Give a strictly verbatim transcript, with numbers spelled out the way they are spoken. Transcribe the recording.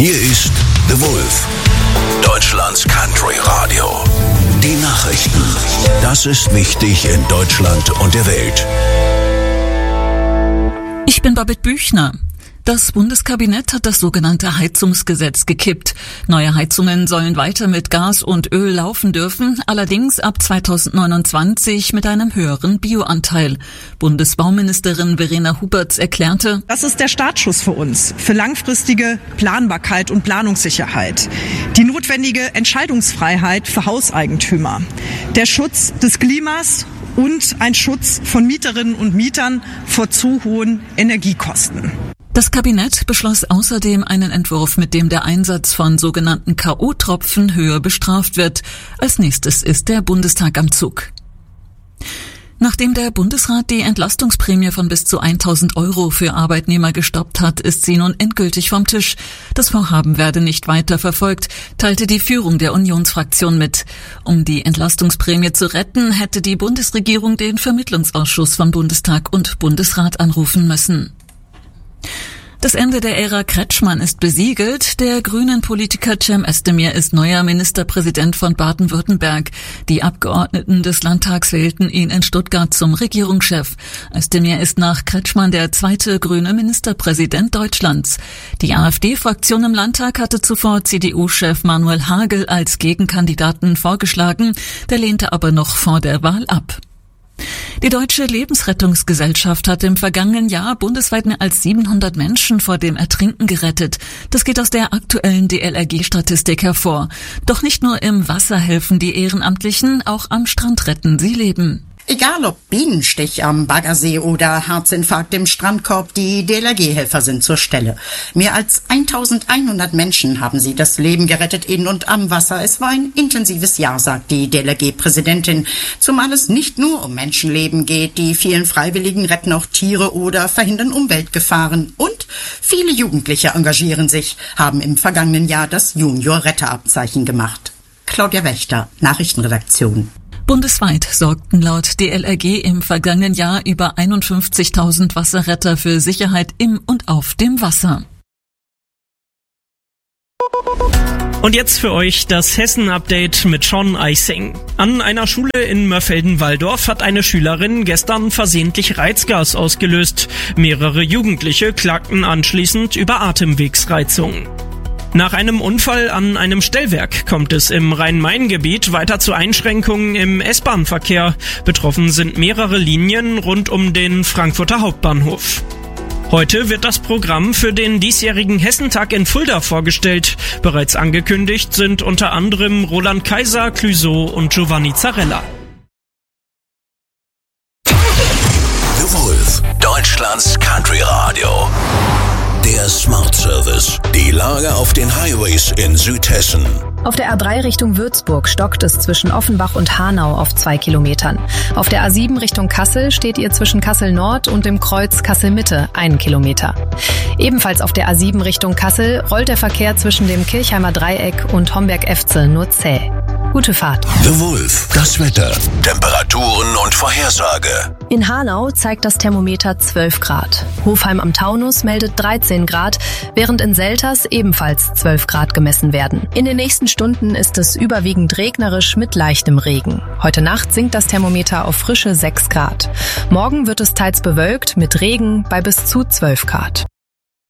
Hier ist The Wolf, Deutschlands Country Radio. Die Nachrichten. Das ist wichtig in Deutschland und der Welt. Ich bin Babette Büchner. Das Bundeskabinett hat das sogenannte Heizungsgesetz gekippt. Neue Heizungen sollen weiter mit Gas und Öl laufen dürfen, allerdings ab zweitausendneunundzwanzig mit einem höheren Bioanteil. Bundesbauministerin Verena Huberts erklärte: Das ist der Startschuss für uns, für langfristige Planbarkeit und Planungssicherheit. Die notwendige Entscheidungsfreiheit für Hauseigentümer. Der Schutz des Klimas und ein Schutz von Mieterinnen und Mietern vor zu hohen Energiekosten. Das Kabinett beschloss außerdem einen Entwurf, mit dem der Einsatz von sogenannten K O-Tropfen höher bestraft wird. Als nächstes ist der Bundestag am Zug. Nachdem der Bundesrat die Entlastungsprämie von bis zu tausend Euro für Arbeitnehmer gestoppt hat, ist sie nun endgültig vom Tisch. Das Vorhaben werde nicht weiter verfolgt, teilte die Führung der Unionsfraktion mit. Um die Entlastungsprämie zu retten, hätte die Bundesregierung den Vermittlungsausschuss von Bundestag und Bundesrat anrufen müssen. Das Ende der Ära Kretschmann ist besiegelt. Der grünen Politiker Cem Özdemir ist neuer Ministerpräsident von Baden-Württemberg. Die Abgeordneten des Landtags wählten ihn in Stuttgart zum Regierungschef. Özdemir ist nach Kretschmann der zweite grüne Ministerpräsident Deutschlands. Die AfD-Fraktion im Landtag hatte zuvor C D U-Chef Manuel Hagel als Gegenkandidaten vorgeschlagen. Der lehnte aber noch vor der Wahl ab. Die Deutsche Lebensrettungsgesellschaft hat im vergangenen Jahr bundesweit mehr als siebenhundert Menschen vor dem Ertrinken gerettet. Das geht aus der aktuellen D L R G-Statistik hervor. Doch nicht nur im Wasser helfen die Ehrenamtlichen, auch am Strand retten sie Leben. Egal ob Bienenstich am Baggersee oder Herzinfarkt im Strandkorb, die D L R G-Helfer sind zur Stelle. Mehr als eintausendeinhundert Menschen haben sie das Leben gerettet in und am Wasser. Es war ein intensives Jahr, sagt die D L R G-Präsidentin. Zumal es nicht nur um Menschenleben geht. Die vielen Freiwilligen retten auch Tiere oder verhindern Umweltgefahren. Und viele Jugendliche engagieren sich, haben im vergangenen Jahr das Junior-Retterabzeichen gemacht. Claudia Wächter, Nachrichtenredaktion. Bundesweit sorgten laut D L R G im vergangenen Jahr über einundfünfzigtausend Wasserretter für Sicherheit im und auf dem Wasser. Und jetzt für euch das Hessen-Update mit Sean Eising. An einer Schule in Mörfelden-Walldorf hat eine Schülerin gestern versehentlich Reizgas ausgelöst. Mehrere Jugendliche klagten anschließend über Atemwegsreizung. Nach einem Unfall an einem Stellwerk kommt es im Rhein-Main-Gebiet weiter zu Einschränkungen im S-Bahn-Verkehr. Betroffen sind mehrere Linien rund um den Frankfurter Hauptbahnhof. Heute wird das Programm für den diesjährigen Hessentag in Fulda vorgestellt. Bereits angekündigt sind unter anderem Roland Kaiser, Clouseau und Giovanni Zarella. The Wolf, Deutschlands Country Radio. Der Smart Service. Die Lage auf den Highways in Südhessen. Auf der A drei Richtung Würzburg stockt es zwischen Offenbach und Hanau auf zwei Kilometern. Auf der A sieben Richtung Kassel steht ihr zwischen Kassel Nord und dem Kreuz Kassel Mitte einen Kilometer. Ebenfalls auf der A sieben Richtung Kassel rollt der Verkehr zwischen dem Kirchheimer Dreieck und Homberg-Efze nur zäh. Gute Fahrt. The Wolf, das Wetter, Temperaturen und Vorhersage. In Hanau zeigt das Thermometer zwölf Grad. Hofheim am Taunus meldet dreizehn Grad, während in Selters ebenfalls zwölf Grad gemessen werden. In den nächsten Stunden ist es überwiegend regnerisch mit leichtem Regen. Heute Nacht sinkt das Thermometer auf frische sechs Grad. Morgen wird es teils bewölkt mit Regen bei bis zu zwölf Grad.